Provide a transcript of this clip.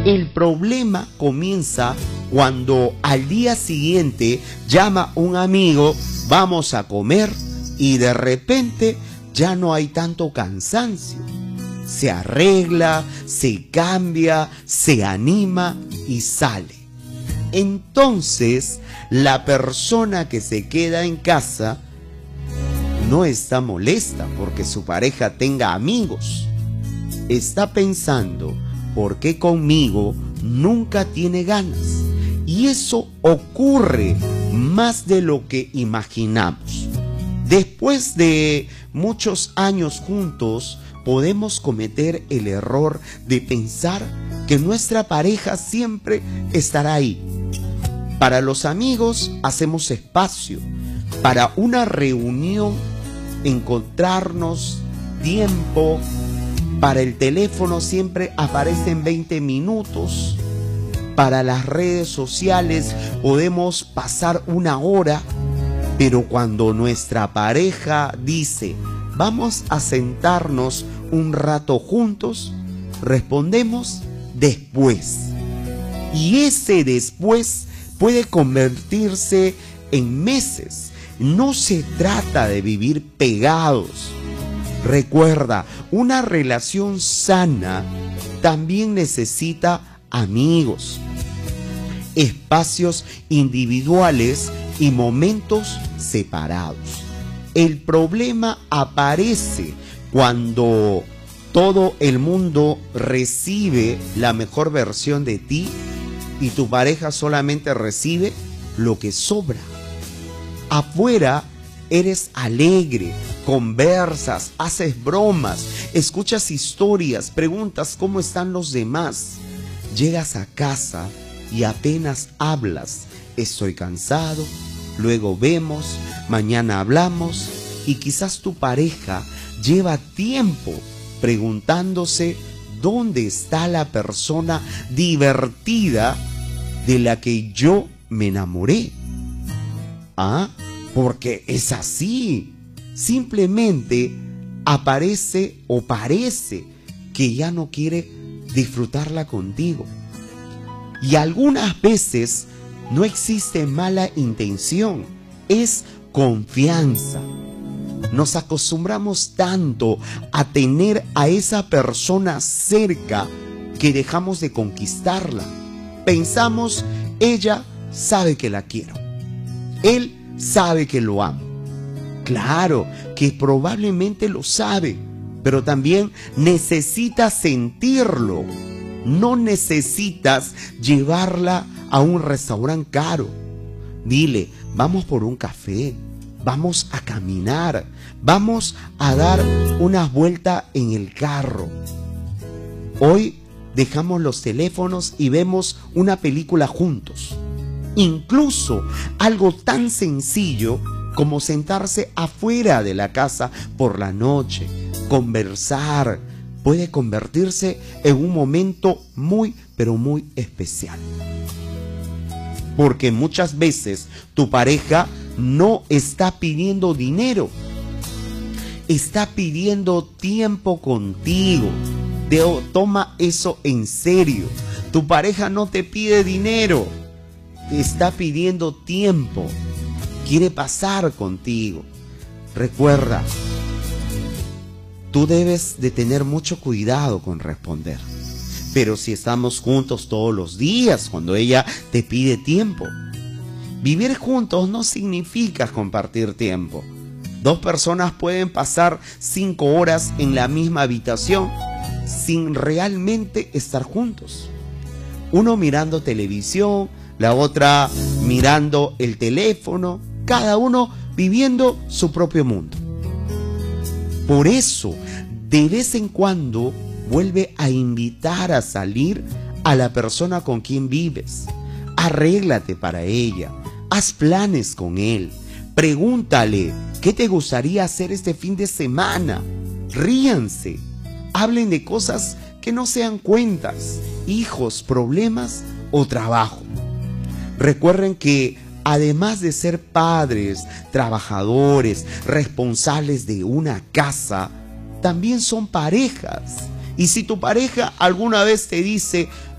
El problema comienza cuando al día siguiente llama un amigo, vamos a comer, y de repente ya no hay tanto cansancio. Se arregla, se cambia, se anima y sale. Entonces, la persona que se queda en casa no está molesta porque su pareja tenga amigos. Está pensando, ¿por qué conmigo nunca tiene ganas? Y eso ocurre más de lo que imaginamos. Después de muchos años juntos, podemos cometer el error de pensar que nuestra pareja siempre estará ahí. Para los amigos hacemos espacio. Para una reunión, encontrarnos tiempo. Para el teléfono siempre aparecen 20 minutos. Para las redes sociales podemos pasar una hora. Pero cuando nuestra pareja dice, vamos a sentarnos un rato juntos, respondemos después. Y ese después puede convertirse en meses. No se trata de vivir pegados. Recuerda, una relación sana también necesita amigos, espacios individuales y momentos separados. El problema aparece cuando todo el mundo recibe la mejor versión de ti y tu pareja solamente recibe lo que sobra. Afuera eres alegre, conversas, haces bromas, escuchas historias, preguntas cómo están los demás. Llegas a casa y apenas hablas. Estoy cansado, luego vemos, mañana hablamos, y quizás tu pareja lleva tiempo preguntándose dónde está la persona divertida de la que yo me enamoré. ¿Ah? Porque es así. Simplemente aparece o parece que ya no quiere disfrutarla contigo. Y algunas veces no existe mala intención, es confianza. Nos acostumbramos tanto a tener a esa persona cerca que dejamos de conquistarla. Pensamos, ella sabe que la quiero, él sabe que lo amo. Claro que probablemente lo sabe, pero también necesita sentirlo. No necesitas llevarla a un restaurante caro. Dile, vamos por un café, vamos a caminar, vamos a dar una vuelta en el carro. Hoy dejamos los teléfonos y vemos una película juntos. Incluso algo tan sencillo como sentarse afuera de la casa por la noche, conversar, puede convertirse en un momento muy, pero muy especial. Porque muchas veces tu pareja no está pidiendo dinero, está pidiendo tiempo contigo. Toma eso en serio. Tu pareja no te pide dinero, te está pidiendo tiempo. Quiere pasar contigo. Recuerda, tú debes de tener mucho cuidado con responder. Pero si estamos juntos todos los días, cuando ella te pide tiempo. Vivir juntos no significa compartir tiempo. Dos personas pueden pasar 5 horas en la misma habitación sin realmente estar juntos. Uno mirando televisión, la otra mirando el teléfono, cada uno viviendo su propio mundo. Por eso, de vez en cuando, vuelve a invitar a salir a la persona con quien vives. Arréglate para ella, haz planes con él, pregúntale qué te gustaría hacer este fin de semana. Ríanse, hablen de cosas que no sean cuentas, hijos, problemas o trabajo. Recuerden que además de ser padres, trabajadores, responsables de una casa, también son parejas. Y si tu pareja alguna vez te dice,